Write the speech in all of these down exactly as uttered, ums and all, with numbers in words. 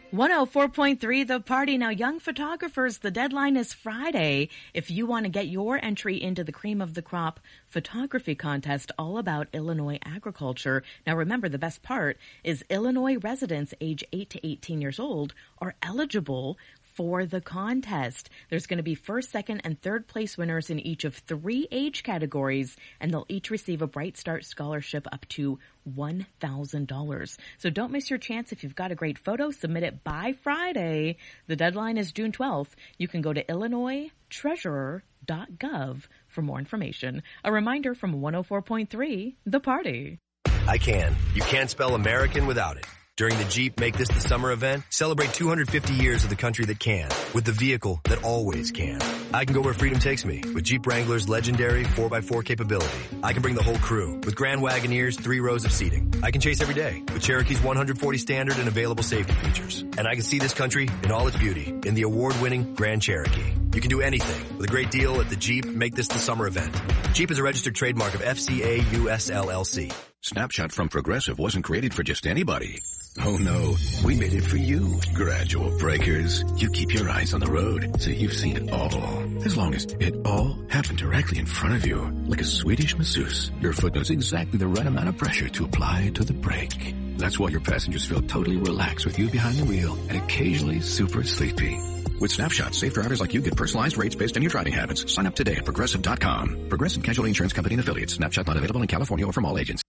one oh four point three The Party. Now, young photographers, the deadline is Friday. If you want to get your entry into the Cream of the Crop photography contest all about Illinois agriculture. Now, remember, the best part is Illinois residents age eight to eighteen years old are eligible for the contest. There's going to be first, second, and third place winners in each of three age categories, and they'll each receive a Bright Start scholarship up to one thousand dollars. So don't miss your chance. If you've got a great photo, submit it by Friday. The deadline is June twelfth. You can go to illinois treasurer dot gov for more information. A reminder from one oh four point three The Party. I can. You can't spell American without it. During the Jeep Make This the Summer event, celebrate two hundred fifty years of the country that can with the vehicle that always can. I can go where freedom takes me with Jeep Wrangler's legendary four by four capability. I can bring the whole crew with Grand Wagoneer's three rows of seating. I can chase every day with Cherokee's one hundred forty standard and available safety features. And I can see this country in all its beauty in the award-winning Grand Cherokee. You can do anything with a great deal at the Jeep Make This the Summer event. Jeep is a registered trademark of F C A U S L L C. Snapshot from Progressive wasn't created for just anybody. Oh no, we made it for you. Gradual breakers. You keep your eyes on the road, so you've seen it all. As long as it all happened directly in front of you, like a Swedish masseuse, your foot knows exactly the right amount of pressure to apply to the brake. That's why your passengers feel totally relaxed with you behind the wheel and occasionally super sleepy. With Snapshot, safe drivers like you get personalized rates based on your driving habits. Sign up today at Progressive dot com. Progressive Casualty Insurance Company and Affiliates. Snapshot not available in California or from all agents.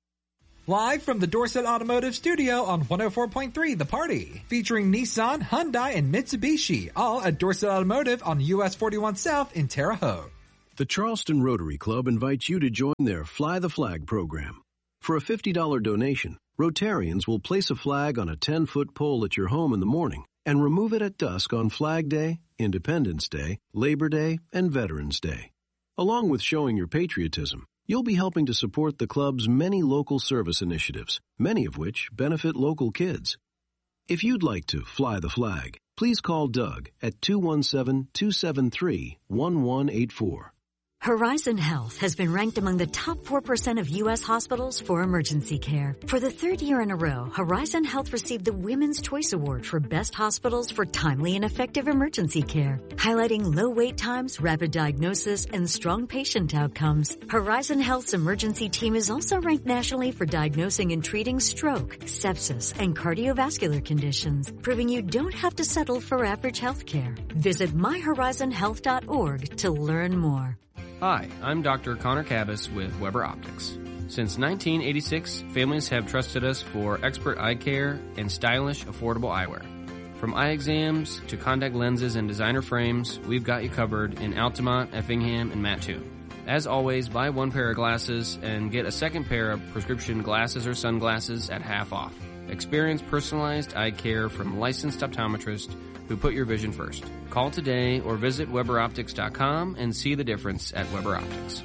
Live from the Dorset Automotive Studio on one oh four point three The Party. Featuring Nissan, Hyundai, and Mitsubishi. All at Dorset Automotive on U S forty-one South in Terre Haute. The Charleston Rotary Club invites you to join their Fly the Flag program. For a fifty dollars donation, Rotarians will place a flag on a ten-foot pole at your home in the morning and remove it at dusk on Flag Day, Independence Day, Labor Day, and Veterans Day. Along with showing your patriotism, you'll be helping to support the club's many local service initiatives, many of which benefit local kids. If you'd like to fly the flag, please call Doug at two one seven, two seven three, one one eight four. Horizon Health has been ranked among the top four percent of U S hospitals for emergency care. For the third year in a row, Horizon Health received the Women's Choice Award for Best Hospitals for Timely and Effective Emergency Care, highlighting low wait times, rapid diagnosis, and strong patient outcomes. Horizon Health's emergency team is also ranked nationally for diagnosing and treating stroke, sepsis, and cardiovascular conditions, proving you don't have to settle for average health care. Visit my horizon health dot org to learn more. Hi, I'm Doctor Connor Cabas with Weber Optics. Since nineteen eighty-six, families have trusted us for expert eye care and stylish, affordable eyewear. From eye exams to contact lenses and designer frames, we've got you covered in Altamont, Effingham, and Mattoon. As always, buy one pair of glasses and get a second pair of prescription glasses or sunglasses at half off. Experience personalized eye care from licensed optometrists who put your vision first. Call today or visit Weber Optics dot com and see the difference at Weber Optics.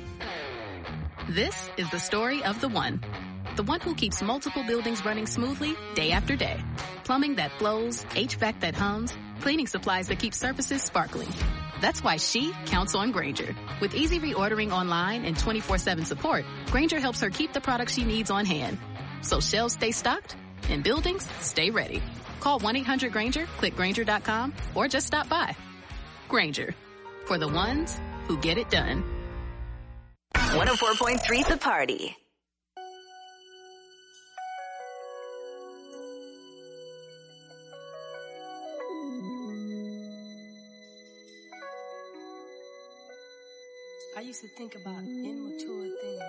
This is the story of the one. The one who keeps multiple buildings running smoothly day after day. Plumbing that flows, H V A C that hums, cleaning supplies that keep surfaces sparkling. That's why she counts on Grainger. With easy reordering online and twenty-four seven support, Grainger helps her keep the products she needs on hand. So shelves stay stocked and buildings stay ready. Call one eight hundred Grainger, click Grainger dot com, or just stop by. Grainger, for the ones who get it done. one oh four point three The Party. I used to think about immature things.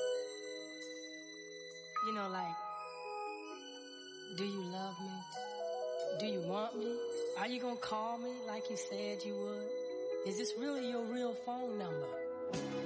You know, like, do you love me? Do you want me? Are you gonna call me like you said you would? Is this really your real phone number?